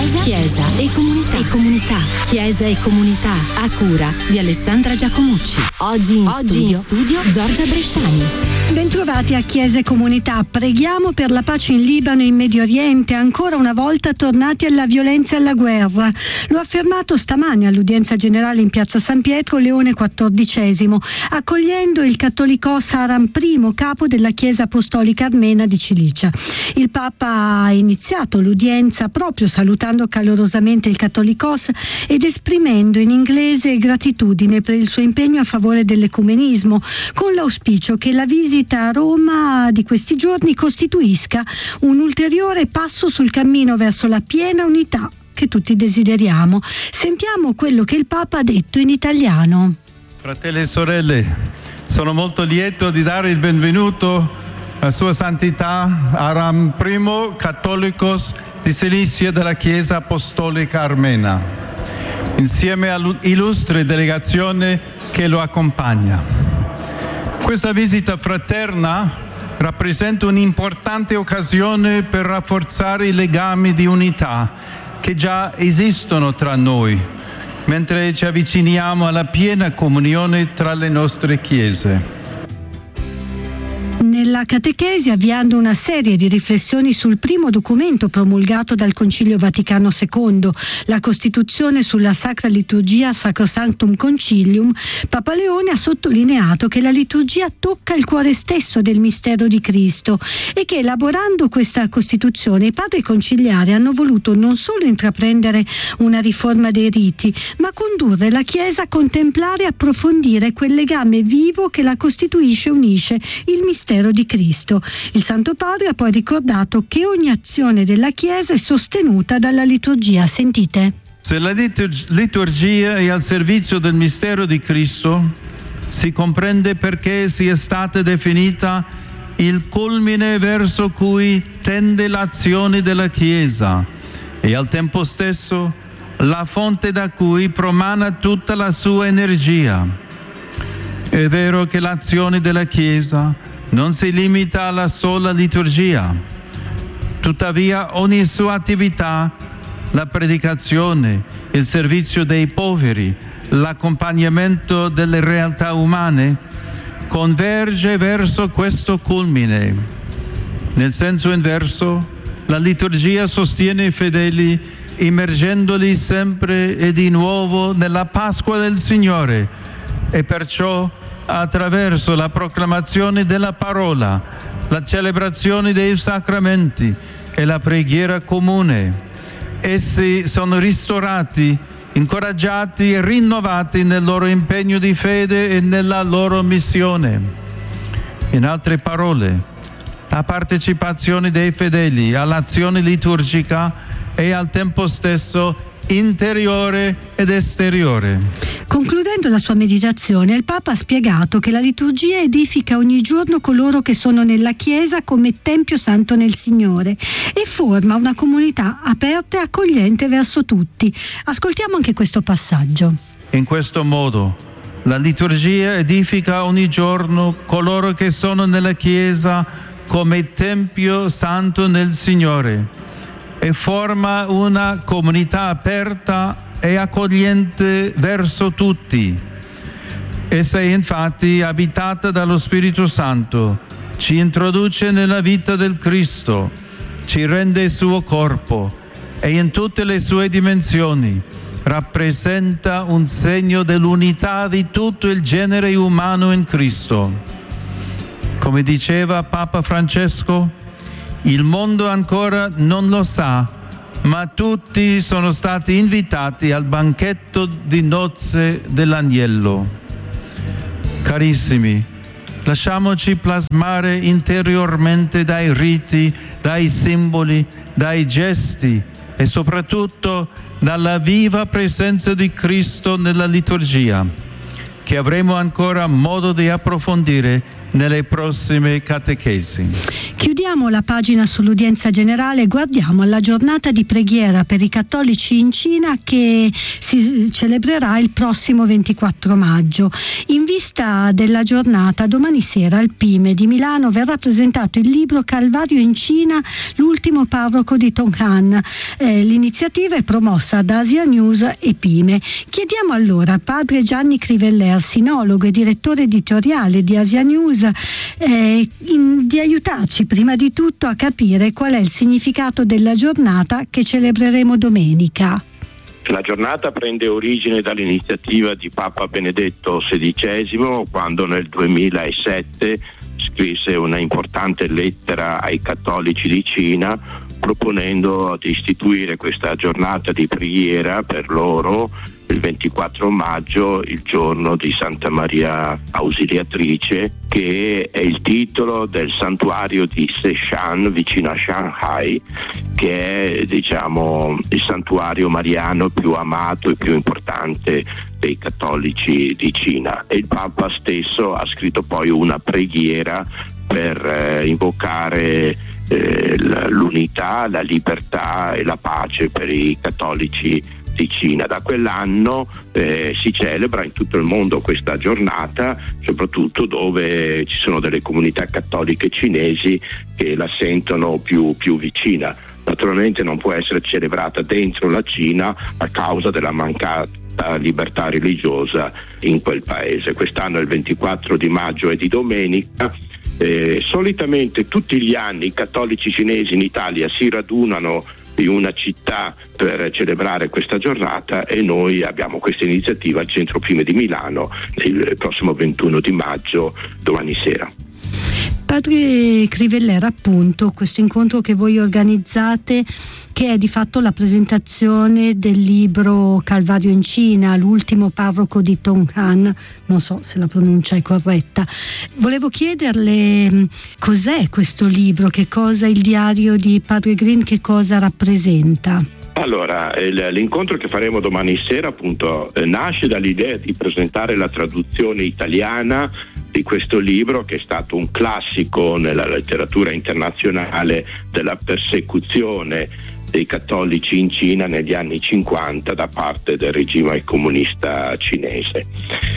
Chiesa e comunità. Chiesa e comunità, a cura di Alessandra Giacomucci. Oggi in studio Giorgia Bresciani. Bentrovati a Chiesa e Comunità. Preghiamo per la pace in Libano e in Medio Oriente, ancora una volta tornati alla violenza e alla guerra. Lo ha affermato stamani all'udienza generale in piazza San Pietro Leone XIV, accogliendo il cattolicos Aram I, capo della Chiesa Apostolica Armena di Cilicia. Il Papa ha iniziato l'udienza proprio salutando calorosamente il cattolicos ed esprimendo in inglese gratitudine per il suo impegno a favore dell'ecumenismo, con l'auspicio che la visita a Roma di questi giorni costituisca un ulteriore passo sul cammino verso la piena unità che tutti desideriamo. Sentiamo quello che il Papa ha detto in italiano. Fratelli e sorelle, sono molto lieto di dare il benvenuto a Sua Santità Aram I, Cattolicos di Cilicia della Chiesa Apostolica Armena, insieme all'illustre delegazione che lo accompagna. Questa visita fraterna rappresenta un'importante occasione per rafforzare i legami di unità che già esistono tra noi, mentre ci avviciniamo alla piena comunione tra le nostre chiese. Nella catechesi, avviando una serie di riflessioni sul primo documento promulgato dal Concilio Vaticano II, la Costituzione sulla Sacra Liturgia Sacrosanctum Concilium, Papa Leone ha sottolineato che la liturgia tocca il cuore stesso del mistero di Cristo e che, elaborando questa Costituzione, i padri conciliari hanno voluto non solo intraprendere una riforma dei riti, ma condurre la Chiesa a contemplare e approfondire quel legame vivo che la costituisce e unisce il mistero di Cristo. Il Santo Padre ha poi ricordato che ogni azione della Chiesa è sostenuta dalla liturgia. Sentite. Se la liturgia è al servizio del mistero di Cristo, si comprende perché sia stata definita il culmine verso cui tende l'azione della Chiesa e al tempo stesso la fonte da cui promana tutta la sua energia. È vero che l'azione della Chiesa non si limita alla sola liturgia, tuttavia ogni sua attività, la predicazione, il servizio dei poveri, l'accompagnamento delle realtà umane, converge verso questo culmine. Nel senso inverso, la liturgia sostiene i fedeli immergendoli sempre e di nuovo nella Pasqua del Signore e perciò attraverso la proclamazione della parola, la celebrazione dei sacramenti e la preghiera comune. Essi sono ristorati, incoraggiati e rinnovati nel loro impegno di fede e nella loro missione. In altre parole, la partecipazione dei fedeli all'azione liturgica è al tempo stesso interiore ed esteriore. Concludendo la sua meditazione, il Papa ha spiegato che la liturgia edifica ogni giorno coloro che sono nella Chiesa come Tempio Santo nel Signore e forma una comunità aperta e accogliente verso tutti. Ascoltiamo anche questo passaggio. In questo modo, la liturgia edifica ogni giorno coloro che sono nella Chiesa come Tempio Santo nel Signore e forma una comunità aperta e accogliente verso tutti. Essa è infatti abitata dallo Spirito Santo, ci introduce nella vita del Cristo, ci rende il suo corpo e in tutte le sue dimensioni rappresenta un segno dell'unità di tutto il genere umano in Cristo. Come diceva Papa Francesco, il mondo ancora non lo sa, ma tutti sono stati invitati al banchetto di nozze dell'agnello. Carissimi, lasciamoci plasmare interiormente dai riti, dai simboli, dai gesti e soprattutto dalla viva presenza di Cristo nella liturgia, che avremo ancora modo di approfondire nelle prossime catechesi. Chiudiamo la pagina sull'udienza generale e guardiamo alla giornata di preghiera per i cattolici in Cina che si celebrerà il prossimo 24 maggio. In vista della giornata, domani sera al Pime di Milano verrà presentato il libro Calvario in Cina, l'ultimo parroco di Tong'an. L'iniziativa è promossa da Asia News e Pime. Chiediamo allora a padre Gianni Criveller, sinologo e direttore editoriale di Asia News, di aiutarci prima di tutto a capire qual è il significato della giornata che celebreremo domenica. La giornata prende origine dall'iniziativa di Papa Benedetto XVI, quando nel 2007 scrisse una importante lettera ai cattolici di Cina proponendo di istituire questa giornata di preghiera per loro il 24 maggio, il giorno di Santa Maria Ausiliatrice, che è il titolo del santuario di Seshan vicino a Shanghai, che è il santuario mariano più amato e più importante dei cattolici di Cina. E il Papa stesso ha scritto poi una preghiera per invocare l'unità, la libertà e la pace per i cattolici di Cina. Da quell'anno si celebra in tutto il mondo questa giornata, soprattutto dove ci sono delle comunità cattoliche cinesi che la sentono più vicina. Naturalmente non può essere celebrata dentro la Cina a causa della mancata libertà religiosa in quel paese. Quest'anno il 24 di maggio è di domenica. Solitamente tutti gli anni i cattolici cinesi in Italia si radunano in una città per celebrare questa giornata e noi abbiamo questa iniziativa al Centro Pime di Milano il prossimo 21 di maggio, domani sera. Padre Criveller, appunto, questo incontro che voi organizzate, che è di fatto la presentazione del libro Calvario in Cina, l'ultimo parroco di Tong'an, non so se la pronuncia è corretta. Volevo chiederle cos'è questo libro, che cosa il diario di Padre Green, che cosa rappresenta? Allora, l'incontro che faremo domani sera appunto nasce dall'idea di presentare la traduzione italiana di questo libro, che è stato un classico nella letteratura internazionale della persecuzione dei cattolici in Cina negli anni 50 da parte del regime comunista cinese.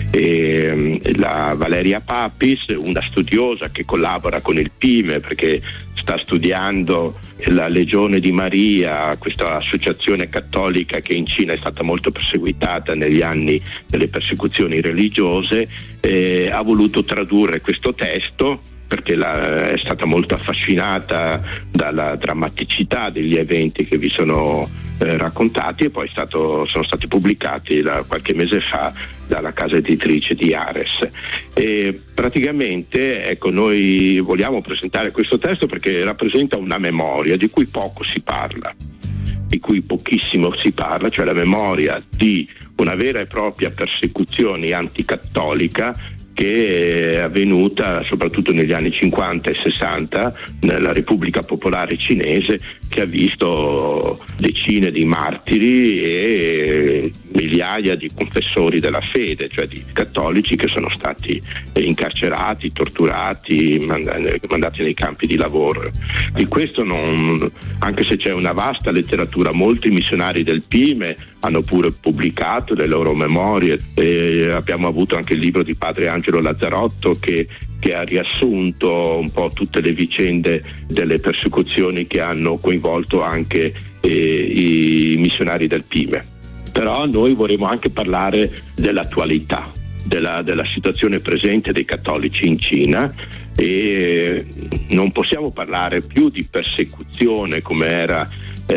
La Valeria Papis, una studiosa che collabora con il Pime perché sta studiando la Legione di Maria, questa associazione cattolica che in Cina è stata molto perseguitata negli anni delle persecuzioni religiose, ha voluto tradurre questo testo perché è stata molto affascinata dalla drammaticità degli eventi che vi sono raccontati e poi sono stati pubblicati qualche mese fa dalla casa editrice di Ares. E praticamente noi vogliamo presentare questo testo perché rappresenta una memoria di cui poco si parla, di cui pochissimo si parla, cioè la memoria di una vera e propria persecuzione anticattolica che è avvenuta soprattutto negli anni 50 e 60 nella Repubblica Popolare Cinese, che ha visto decine di martiri e migliaia di confessori della fede, cioè di cattolici che sono stati incarcerati, torturati, mandati nei campi di lavoro. Di questo anche se c'è una vasta letteratura, molti missionari del Pime hanno pure pubblicato le loro memorie, abbiamo avuto anche il libro di padre Angelo Lazzarotto che ha riassunto un po' tutte le vicende delle persecuzioni che hanno coinvolto anche i missionari del Pime. Però noi vorremmo anche parlare dell'attualità, della situazione presente dei cattolici in Cina, e non possiamo parlare più di persecuzione come era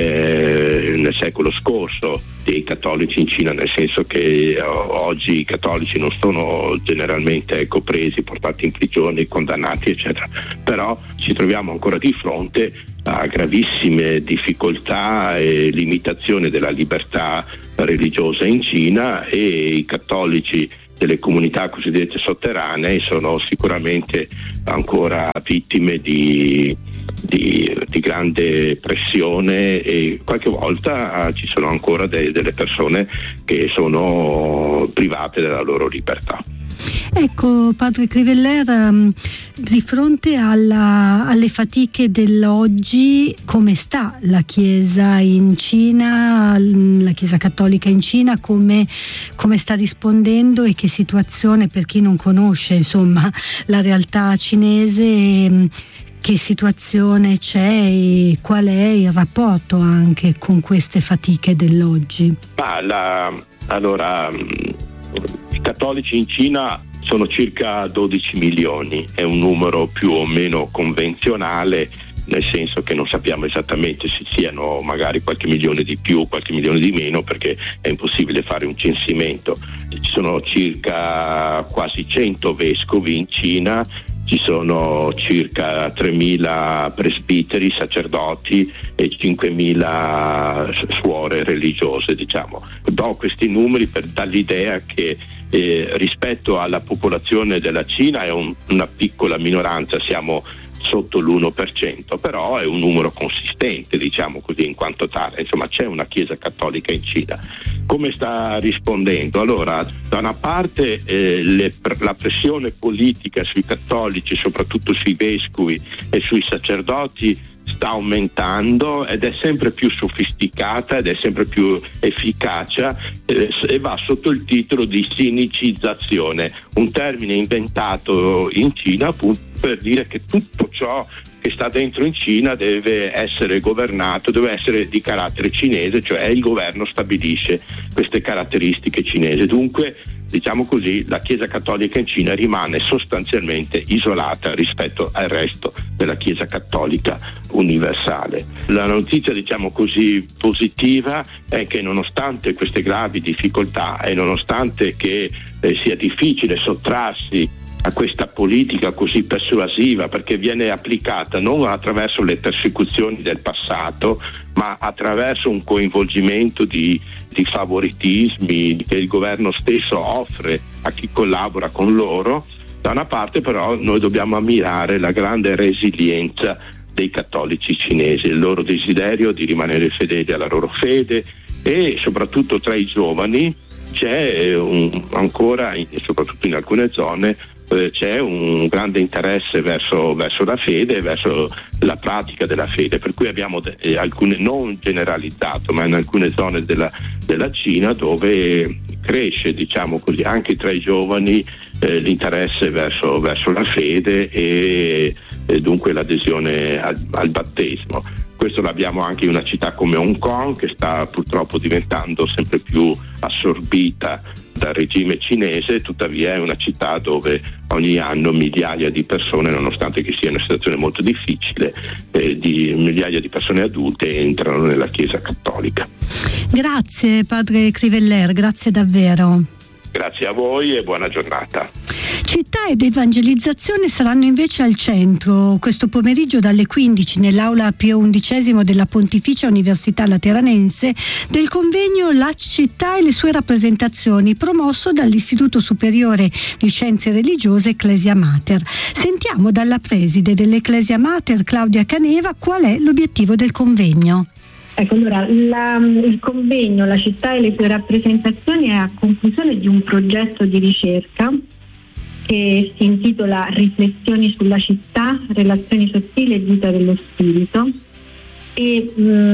nel secolo scorso dei cattolici in Cina, nel senso che oggi i cattolici non sono generalmente presi, portati in prigione, condannati eccetera, però ci troviamo ancora di fronte a gravissime difficoltà e limitazioni della libertà religiosa in Cina, e i cattolici delle comunità cosiddette sotterranee sono sicuramente ancora vittime di grande pressione, e qualche volta ci sono ancora delle persone che sono private della loro libertà. Ecco, padre Criveller, di fronte alle fatiche dell'oggi, come sta la Chiesa in Cina, la Chiesa cattolica in Cina, come sta rispondendo e che situazione, per chi non conosce insomma la realtà cinese, che situazione c'è e qual è il rapporto anche con queste fatiche dell'oggi? Allora, i cattolici in Cina sono circa 12 milioni, è un numero più o meno convenzionale, nel senso che non sappiamo esattamente se siano magari qualche milione di più, qualche milione di meno, perché è impossibile fare un censimento. Ci sono circa quasi 100 vescovi in Cina, ci sono circa 3.000 presbiteri, sacerdoti e 5.000 suore religiose, diciamo. Do questi numeri per dare l'idea che rispetto alla popolazione della Cina è una piccola minoranza, siamo sotto l'1%, però è un numero consistente, diciamo così, in quanto tale. Insomma, c'è una Chiesa cattolica in Cina. Come sta rispondendo? Allora, da una parte la pressione politica sui cattolici, soprattutto sui vescovi e sui sacerdoti, sta aumentando ed è sempre più sofisticata ed è sempre più efficace e va sotto il titolo di sinicizzazione, un termine inventato in Cina appunto per dire che tutto ciò che sta dentro in Cina deve essere governato, deve essere di carattere cinese, cioè il governo stabilisce queste caratteristiche cinesi. Dunque, diciamo così, la Chiesa cattolica in Cina rimane sostanzialmente isolata rispetto al resto della Chiesa cattolica universale. La notizia, diciamo così, positiva è che nonostante queste gravi difficoltà e nonostante che sia difficile sottrarsi a questa politica così persuasiva, perché viene applicata non attraverso le persecuzioni del passato, ma attraverso un coinvolgimento di favoritismi che il governo stesso offre a chi collabora con loro. Da una parte però noi dobbiamo ammirare la grande resilienza dei cattolici cinesi, il loro desiderio di rimanere fedeli alla loro fede, e soprattutto tra i giovani c'è ancora, soprattutto in alcune zone, c'è un grande interesse verso la fede, verso la pratica della fede, per cui abbiamo alcune, non generalizzato, ma in alcune zone della Cina dove cresce, diciamo così, anche tra i giovani l'interesse verso la fede e dunque l'adesione al battesimo. Questo l'abbiamo anche in una città come Hong Kong, che sta purtroppo diventando sempre più assorbita dal regime cinese, tuttavia è una città dove ogni anno migliaia di persone, nonostante che sia una situazione molto difficile, migliaia di persone adulte entrano nella Chiesa cattolica. Grazie padre Criveller, grazie davvero. Grazie a voi e buona giornata. Città ed evangelizzazione saranno invece al centro questo pomeriggio dalle 15 nell'aula Pio XI della Pontificia Università Lateranense del convegno La città e le sue rappresentazioni, promosso dall'Istituto Superiore di Scienze Religiose Ecclesia Mater. Sentiamo dalla preside dell'Ecclesia Mater, Claudia Caneva, qual è l'obiettivo del convegno. Ecco, allora, il convegno La città e le sue rappresentazioni è a conclusione di un progetto di ricerca che si intitola Riflessioni sulla città, relazioni sottili e vita dello spirito, e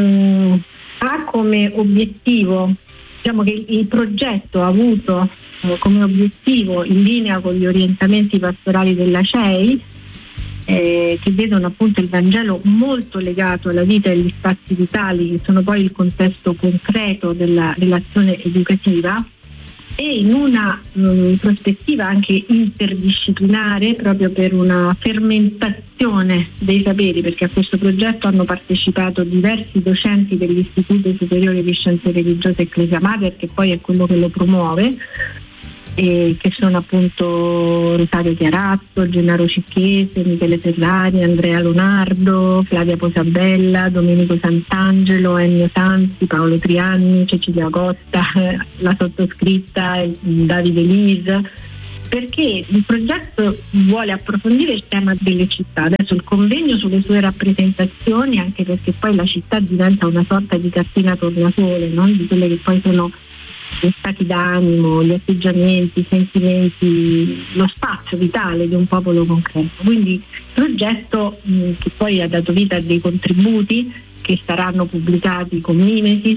ha come obiettivo, diciamo che il progetto ha avuto come obiettivo, in linea con gli orientamenti pastorali della CEI, che vedono appunto il Vangelo molto legato alla vita e agli spazi vitali, che sono poi il contesto concreto della relazione educativa, e in una prospettiva anche interdisciplinare, proprio per una fermentazione dei saperi, perché a questo progetto hanno partecipato diversi docenti dell'Istituto Superiore di Scienze Religiose Ecclesia Mater, che poi è quello che lo promuove, che sono appunto Rosario Chiarazzo, Gennaro Cicchese, Michele Ferrari, Andrea Lonardo, Flavia Posabella, Domenico Sant'Angelo, Ennio Sanzi, Paolo Trianni, Cecilia Costa, la sottoscritta, Davide Lisa, perché il progetto vuole approfondire il tema delle città. Adesso il convegno sulle sue rappresentazioni, anche perché poi la città diventa una sorta di cartina tornasole, no? Di quelle che poi sono gli stati d'animo, gli atteggiamenti, i sentimenti, lo spazio vitale di un popolo concreto. Quindi il progetto che poi ha dato vita a dei contributi che saranno pubblicati con Mimesis,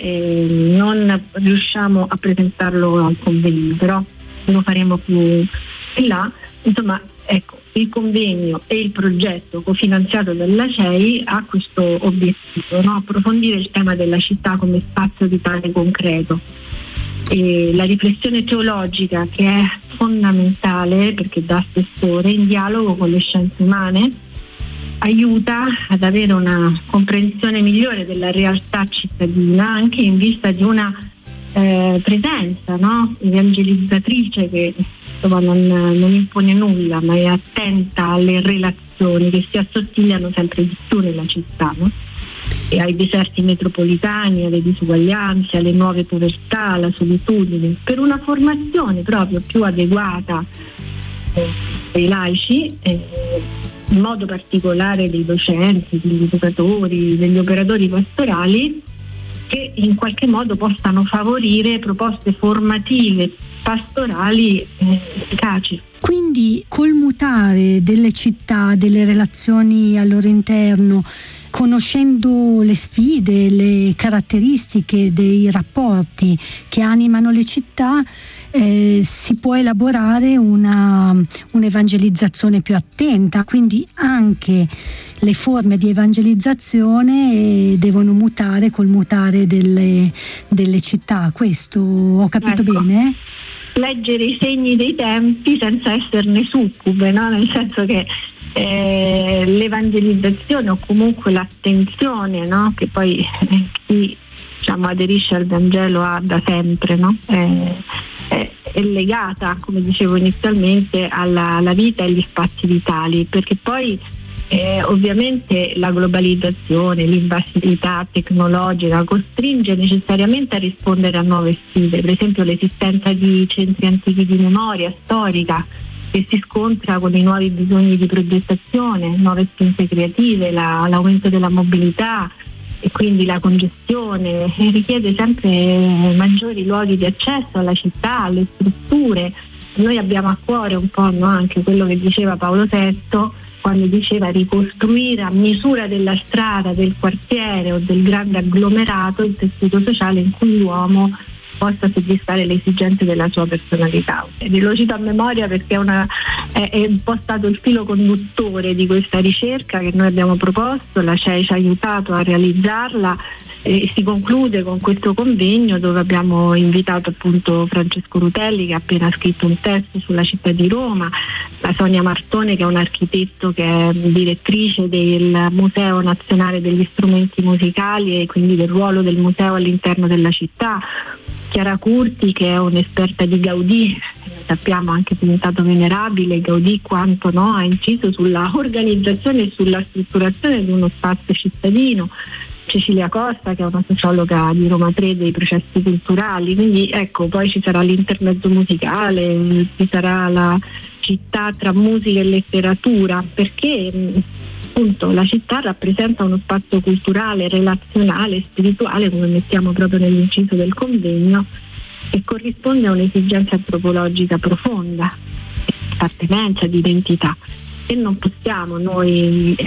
non riusciamo a presentarlo al convegno, però lo faremo più in là. Insomma, ecco, il convegno e il progetto cofinanziato dalla CEI ha questo obiettivo, no? Approfondire il tema della città come spazio vitale concreto. E la riflessione teologica, che è fondamentale perché dà spessore, in dialogo con le scienze umane, aiuta ad avere una comprensione migliore della realtà cittadina, anche in vista di una presenza, no? Evangelizzatrice che non impone nulla, ma è attenta alle relazioni che si assottigliano sempre di più nella città, no? E ai deserti metropolitani, alle disuguaglianze, alle nuove povertà, alla solitudine, per una formazione proprio più adeguata dei laici, in modo particolare dei docenti, degli educatori, degli operatori pastorali, che in qualche modo possano favorire proposte formative pastorali efficaci. Quindi col mutare delle città, delle relazioni al loro interno, conoscendo le sfide, le caratteristiche dei rapporti che animano le città, si può elaborare un'evangelizzazione più attenta, quindi anche le forme di evangelizzazione devono mutare col mutare delle città. Questo ho capito bene? Leggere i segni dei tempi senza esserne succube, no? Nel senso che l'evangelizzazione o comunque l'attenzione, no? Che poi chi aderisce al Vangelo ha da sempre, no? È legata, come dicevo inizialmente, alla vita e agli spazi vitali, perché poi ovviamente la globalizzazione, l'invasività tecnologica costringe necessariamente a rispondere a nuove sfide, per esempio l'esistenza di centri antichi di memoria storica che si scontra con i nuovi bisogni di progettazione, nuove spinte creative, l'aumento della mobilità e quindi la congestione, e richiede sempre maggiori luoghi di accesso alla città, alle strutture. Noi abbiamo a cuore un po', no, anche quello che diceva Paolo VI quando diceva ricostruire a misura della strada, del quartiere o del grande agglomerato il tessuto sociale in cui l'uomo possa soddisfare le esigenze della sua personalità. Lo cito a memoria perché è un po' stato il filo conduttore di questa ricerca che noi abbiamo proposto, la CEI ci ha aiutato a realizzarla e si conclude con questo convegno dove abbiamo invitato appunto Francesco Rutelli, che ha appena scritto un testo sulla città di Roma, la Sonia Martone, che è un architetto che è direttrice del Museo Nazionale degli Strumenti Musicali e quindi del ruolo del museo all'interno della città, Chiara Curti, che è un'esperta di Gaudì, sappiamo anche diventato venerabile Gaudì, quanto ha inciso sulla organizzazione e sulla strutturazione di uno spazio cittadino, Cecilia Costa, che è una sociologa di Roma 3 dei processi culturali. Quindi ecco, poi ci sarà l'intermezzo musicale, ci sarà la città tra musica e letteratura, perché appunto la città rappresenta uno spazio culturale, relazionale, spirituale, come mettiamo proprio nell'inciso del convegno, e corrisponde a un'esigenza antropologica profonda, di appartenenza, di identità. E non possiamo noi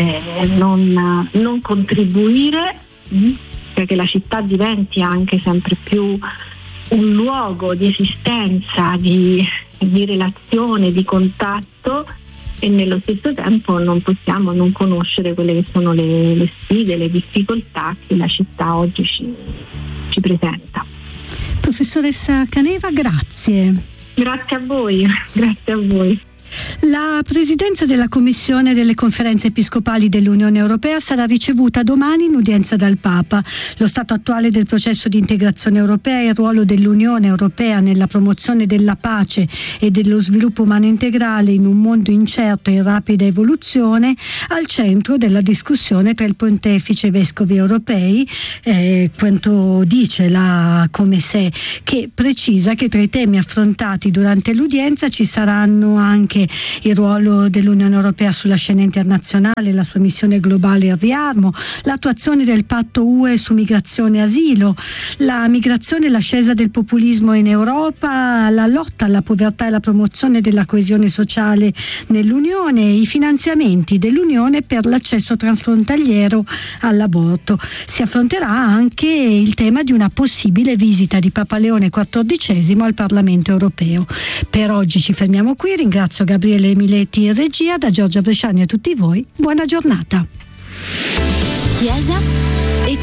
non contribuire perché la città diventi anche sempre più un luogo di esistenza, di relazione, di contatto, e nello stesso tempo non possiamo non conoscere quelle che sono le sfide, le difficoltà che la città oggi ci presenta. Professoressa Caneva, grazie. Grazie a voi, grazie a voi. La presidenza della Commissione delle Conferenze Episcopali dell'Unione Europea sarà ricevuta domani in udienza dal Papa. Lo stato attuale del processo di integrazione europea e il ruolo dell'Unione Europea nella promozione della pace e dello sviluppo umano integrale in un mondo incerto e in rapida evoluzione, al centro della discussione tra il pontefice e i vescovi europei, quanto dice la Comesè, che precisa che tra i temi affrontati durante l'udienza ci saranno anche anche il ruolo dell'Unione Europea sulla scena internazionale, la sua missione globale al riarmo, l'attuazione del patto UE su migrazione e asilo, la migrazione e l'ascesa del populismo in Europa, la lotta alla povertà e la promozione della coesione sociale nell'Unione, i finanziamenti dell'Unione per l'accesso transfrontaliero all'aborto. Si affronterà anche il tema di una possibile visita di Papa Leone XIV al Parlamento europeo. Per oggi ci fermiamo qui, ringrazio Gabriele Miletti in regia, da Giorgia Bresciani a tutti voi, buona giornata. Chiesa